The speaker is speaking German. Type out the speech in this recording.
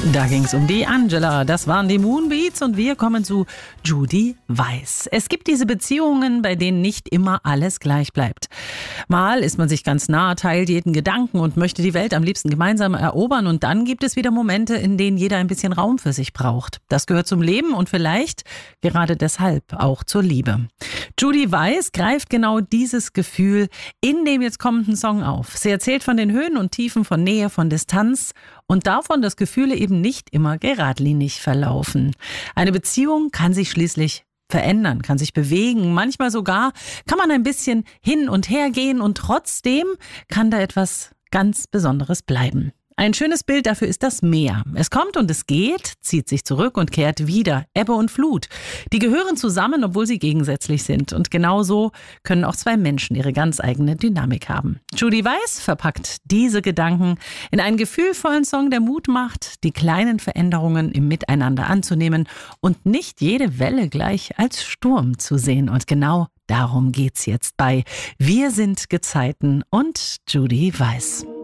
Da ging es um die Angela, das waren die Moonbeats und wir kommen zu Judy Weiß. Es gibt diese Beziehungen, bei denen nicht immer alles gleich bleibt. Mal ist man sich ganz nah, teilt jeden Gedanken und möchte die Welt am liebsten gemeinsam erobern, und dann gibt es wieder Momente, in denen jeder ein bisschen Raum für sich braucht. Das gehört zum Leben und vielleicht gerade deshalb auch zur Liebe. Judy Weiß greift genau dieses Gefühl in dem jetzt kommenden Song auf. Sie erzählt von den Höhen und Tiefen, von Nähe, von Distanz und davon, dass Gefühle eben nicht immer geradlinig verlaufen. Eine Beziehung kann sich schließlich verändern, kann sich bewegen. Manchmal sogar kann man ein bisschen hin und her gehen und trotzdem kann da etwas ganz Besonderes bleiben. Ein schönes Bild dafür ist das Meer. Es kommt und es geht, zieht sich zurück und kehrt wieder. Ebbe und Flut. Die gehören zusammen, obwohl sie gegensätzlich sind. Und genauso können auch zwei Menschen ihre ganz eigene Dynamik haben. Judy Weiß verpackt diese Gedanken in einen gefühlvollen Song, der Mut macht, die kleinen Veränderungen im Miteinander anzunehmen und nicht jede Welle gleich als Sturm zu sehen. Und genau darum geht's jetzt bei Wir sind Gezeiten und Judy Weiß.